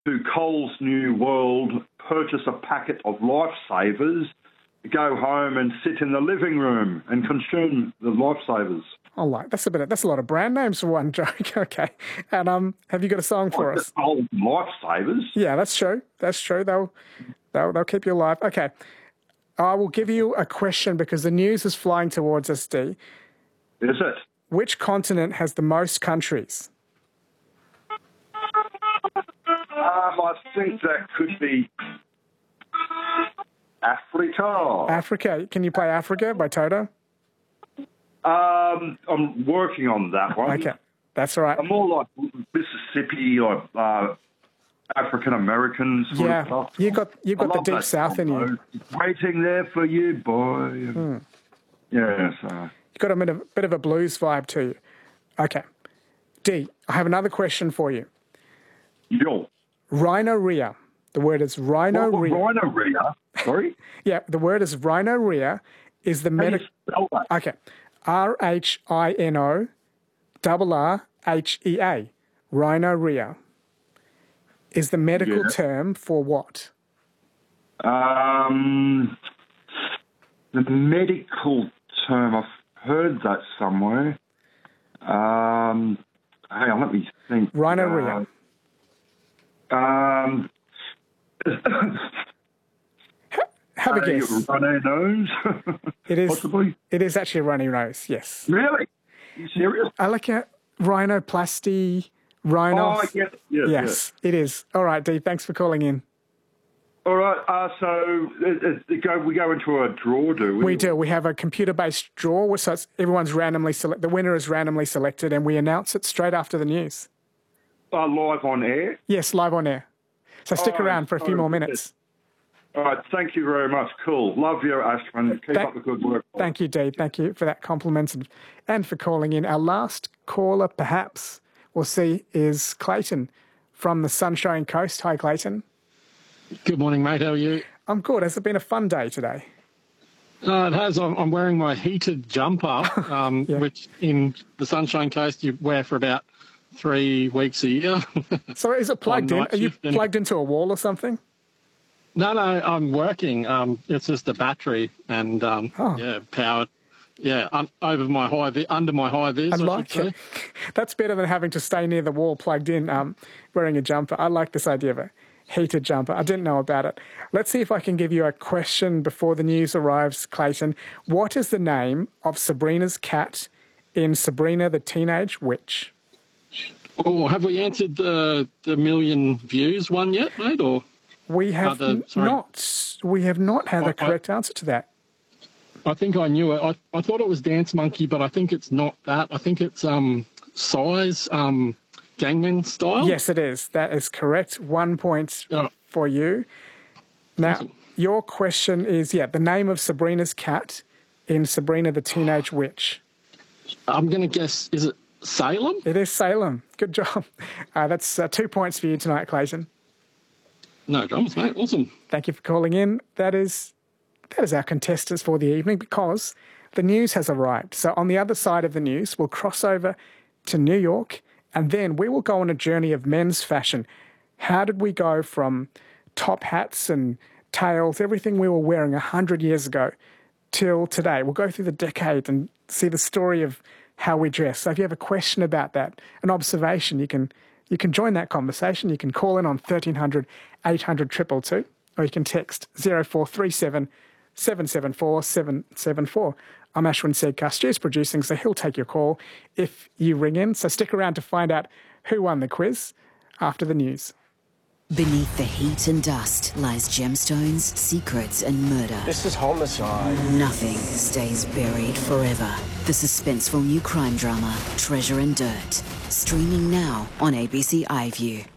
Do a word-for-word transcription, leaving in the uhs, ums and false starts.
to Coles New World, purchase a packet of Lifesavers, go home and sit in the living room and consume the Lifesavers. Oh, like that's a bit. Of, that's a lot of brand names for one joke. Okay, and um, have you got a song for us? Coles Lifesavers. Yeah, that's true. That's true. They'll they'll they'll keep you alive. Okay, I will give you a question because the news is flying towards us. D. Is it? Which continent has the most countries? Um, I think that could be Africa. Africa. Can you play Africa by Toto? Um, I'm working on that one. Okay, that's all right. I'm more like Mississippi or uh, African Americans. Yeah, of stuff. you got you got the deep south in you. Waiting there for you, boy. Hmm. Yes. Uh, You got a bit of, bit of a blues vibe to you. Okay, D. I have another question for you. Yo. Rhinorrhea. The word is rhinorrhea. What, what, rhinorrhea? Sorry? Yeah, the word is rhinorrhea. Is the medical... Okay. R H I N O R R H E A. Rhinorrhea. Is the medical yeah. term for what? Um, the medical term, I've heard that somewhere. Um, hang on, let me think. Rhinorrhea. Uh, um... Have a guess. Runny nose? It is. Possibly. It is actually a runny nose. Yes. Really? Are you serious? I like a rhinoplasty, rhinos. Oh, yes, yes, yes, yes. It is. All right, Dee. Thanks for calling in. All right. Uh, so it, it, it go, we go into a draw, do we? We do. We have a computer-based draw, so it's, everyone's randomly select. The winner is randomly selected, and we announce it straight after the news. Uh, live on air. Yes, live on air. So stick oh, around for a few oh, more minutes. All right, thank you very much. Cool. Love you, Ashman. Keep Thank, up the good work. Thank you, Dee. Thank you for that compliment and, and for calling in. Our last caller, perhaps, we'll see, is Clayton from the Sunshine Coast. Hi, Clayton. Good morning, mate. How are you? I'm good. Has it been a fun day today? Uh, it has. I'm, I'm wearing my heated jumper, um, yeah. which in the Sunshine Coast you wear for about three weeks a year. So is it plugged in? Are you plugged into a wall or something? No, no, I'm working. Um, it's just a battery and, um, oh. yeah, powered. Yeah, un- over my high vis, under my high vis. I like I it. That's better than having to stay near the wall plugged in, um, wearing a jumper. I like this idea of a heated jumper. I didn't know about it. Let's see if I can give you a question before the news arrives, Clayton. What is the name of Sabrina's cat in Sabrina the Teenage Witch? Oh, have we answered the the million views one yet, mate? Or we have the, not. We have not had a correct I, answer to that. I think I knew it. I, I thought it was Dance Monkey, but I think it's not that. I think it's um size um Gangnam Style. Yes, it is. That is correct. One point oh. for you. Now, awesome. Your question is, yeah, the name of Sabrina's cat in Sabrina the Teenage Witch. I'm going to guess, is it Salem? It is Salem. Good job. Uh, that's uh, two points for you tonight, Clayton. No dramas, mate. Awesome. Thank you for calling in. That is that is our contestants for the evening because the news has arrived. So on the other side of the news, we'll cross over to New York and then we will go on a journey of men's fashion. How did we go from top hats and tails, everything we were wearing one hundred years ago, till today? We'll go through the decade and see the story of how we dress. So if you have a question about that, an observation, you can you can join that conversation. You can call in on thirteen hundred, eight hundred, two two two, or you can text zero four three seven, seven seven four, seven seven four. I'm Ashwin Sedkar. Stu's producing, so he'll take your call if you ring in. So stick around to find out who won the quiz after the news. Beneath the heat and dust lies gemstones, secrets and murder. This is homicide. Nothing stays buried forever. The suspenseful new crime drama, Treasure and Dirt. Streaming now on A B C iView.